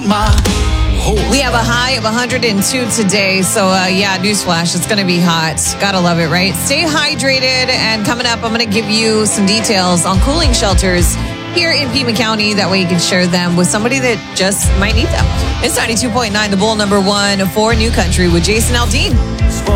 We have a high of 102 today. So, newsflash, it's going to be hot. Gotta love it, right? Stay hydrated. And coming up, I'm going to give you some details on cooling shelters here in Pima County. That way you can share them with somebody that just might need them. It's 92.9, the Bull number one for New Country with Jason Aldean.